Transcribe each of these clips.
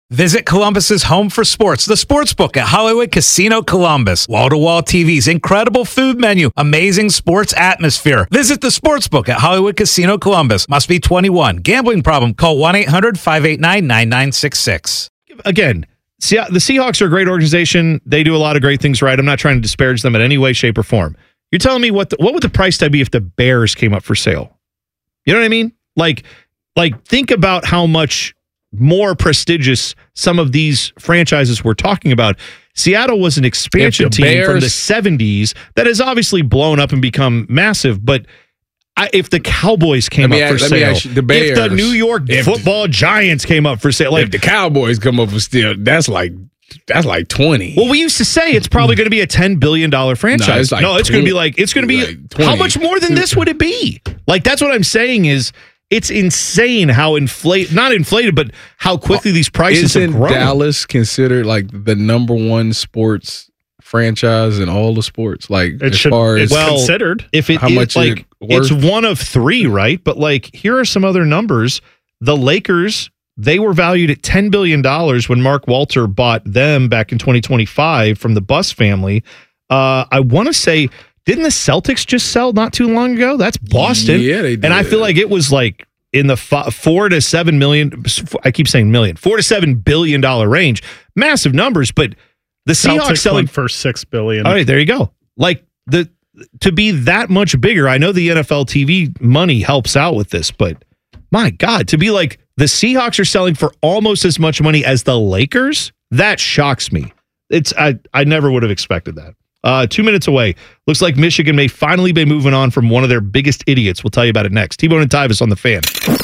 Visit Columbus's home for sports, the Sportsbook at Hollywood Casino Columbus. Wall-to-wall TVs, incredible food menu, amazing sports atmosphere. Visit the Sportsbook at Hollywood Casino Columbus. Must be 21. Gambling problem? Call 1-800-589-9966. Again, the Seahawks are a great organization. They do a lot of great things right. I'm not trying to disparage them in any way, shape, or form. You're telling me what would the price tag be if the Bears came up for sale? You know what I mean? Like think about how much more prestigious some of these franchises we're talking about. Seattle was an expansion team from the 70s that has obviously blown up and become massive, but if the Cowboys came up for sale, if the New York football Giants came up for sale, if the Cowboys come up for sale, that's like 20. Well, we used to say it's probably going to be a $10 billion franchise. No, it's going to be how much more than this would it be? Like, that's what I'm saying is it's insane how not inflated, but how quickly these prices have grown. Isn't Dallas considered like the number one sports franchise in all the sports? Like, it's considered. It's one of three, right? But like, here are some other numbers. The Lakers, they were valued at $10 billion when Mark Walter bought them back in 2025 from the Buss family. I want to say, didn't the Celtics just sell not too long ago? That's Boston. Yeah, they did. And I feel like it was like in the $4 to $7 million. I keep saying million. $4 to $7 billion range. Massive numbers, but the Seahawks selling for $6 billion. All right, there you go. Like to be that much bigger. I know the NFL TV money helps out with this, but my God, to be like the Seahawks are selling for almost as much money as the Lakers, that shocks me. I never would have expected that. 2 minutes away. Looks like Michigan may finally be moving on from one of their biggest idiots. We'll tell you about it next. T-Bone and Tyvis on the Fan.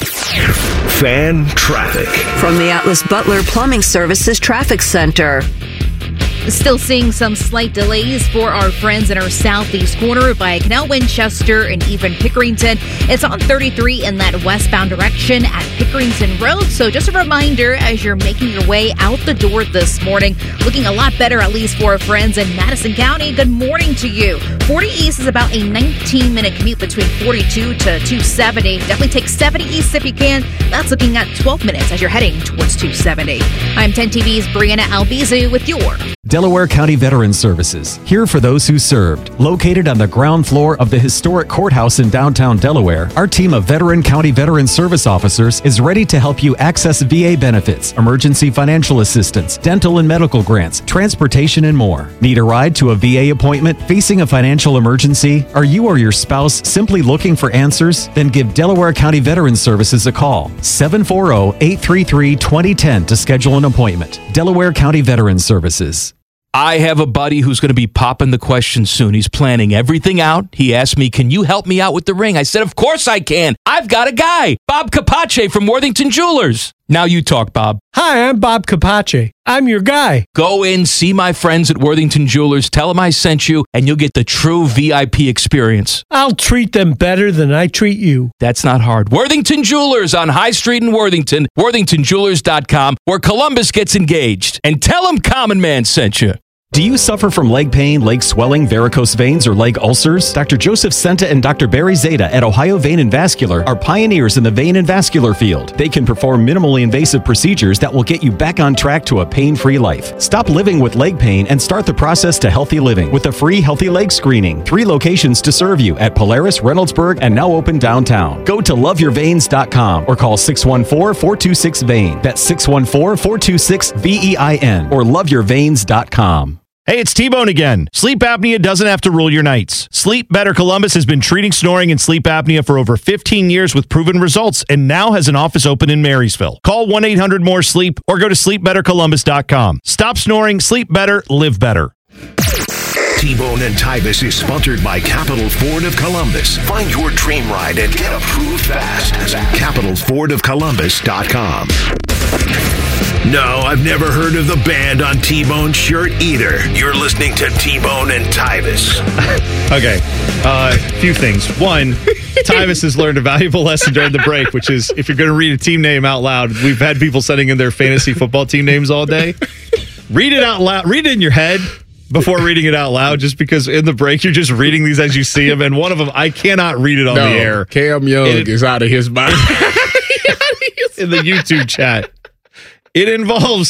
Fan traffic. From the Atlas Butler Plumbing Services Traffic Center. Still seeing some slight delays for our friends in our southeast corner by Canal Winchester and even Pickerington. It's on 33 in that westbound direction at Pickerington Road. So just a reminder as you're making your way out the door this morning, looking a lot better, at least for our friends in Madison County. Good morning to you. 40 East is about a 19-minute commute between 42 to 270. Definitely take 70 East if you can. That's looking at 12 minutes as you're heading towards 270. I'm 10 TV's Brianna Albizu with your Delaware County Veterans Services, here for those who served. Located on the ground floor of the historic courthouse in downtown Delaware, our team of Veteran County Veterans Service officers is ready to help you access VA benefits, emergency financial assistance, dental and medical grants, transportation, and more. Need a ride to a VA appointment? Facing a financial emergency? Are you or your spouse simply looking for answers? Then give Delaware County Veterans Services a call. 740-833-2010 to schedule an appointment. Delaware County Veterans Services. I have a buddy who's going to be popping the question soon. He's planning everything out. He asked me, can you help me out with the ring? I said, of course I can. I've got a guy, Bob Capace from Worthington Jewelers. Now you talk, Bob. Hi, I'm Bob Capace. I'm your guy. Go in, see my friends at Worthington Jewelers. Tell them I sent you, and you'll get the true VIP experience. I'll treat them better than I treat you. That's not hard. Worthington Jewelers on High Street in Worthington. WorthingtonJewelers.com, where Columbus gets engaged. And tell them Common Man sent you. Do you suffer from leg pain, leg swelling, varicose veins, or leg ulcers? Dr. Joseph Senta and Dr. Barry Zeta at Ohio Vein and Vascular are pioneers in the vein and vascular field. They can perform minimally invasive procedures that will get you back on track to a pain-free life. Stop living with leg pain and start the process to healthy living with a free healthy leg screening. 3 locations to serve you at Polaris, Reynoldsburg, and now open downtown. Go to loveyourveins.com or call 614-426-VEIN. That's 614-426-VEIN or loveyourveins.com. Hey, it's T-Bone again. Sleep apnea doesn't have to rule your nights. Sleep Better Columbus has been treating snoring and sleep apnea for over 15 years with proven results and now has an office open in Marysville. Call 1-800-MORE-SLEEP or go to sleepbettercolumbus.com. Stop snoring, sleep better, live better. T-Bone and Tyvis is sponsored by Capital Ford of Columbus. Find your dream ride and get approved fast at capitalfordofcolumbus.com. No, I've never heard of the band on T-Bone's shirt either. You're listening to T-Bone and Tyvis. Okay, a few things. One, Tyvis has learned a valuable lesson during the break, which is if you're going to read a team name out loud, we've had people sending in their fantasy football team names all day. Read it out loud. Read it in your head before reading it out loud, just because in the break you're just reading these as you see them, and one of them, I cannot read it on the air. Cam Young is out of his mind. In the YouTube chat. It involves